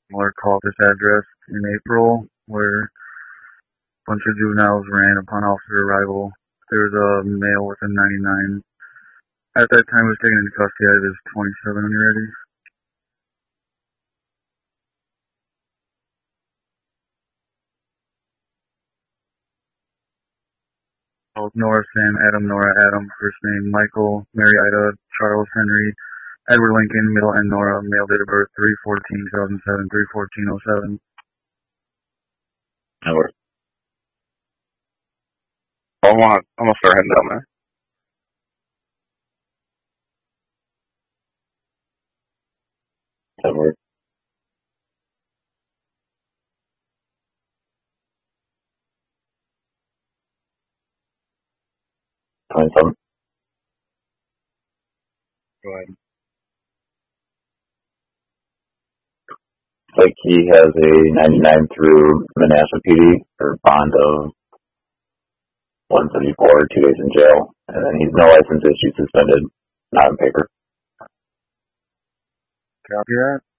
Or called this address in April where a bunch of juveniles ran upon officer arrival. There was a male with a 99. At that time, he was taken into custody out of his 27 when you're ready. Nora Sam, Adam Nora Adam, first name Michael, Mary Ida, Charles Henry, Edward Lincoln, middle and Nora, male date of birth 3/14/2007, 3/14/07. That works. I'm gonna start heading down there. That works. 27. Go ahead. Like he has a 99 through Manassas PD for bond of 134, 2 days in jail, and then he's no license issued, suspended, not in paper. Copy that.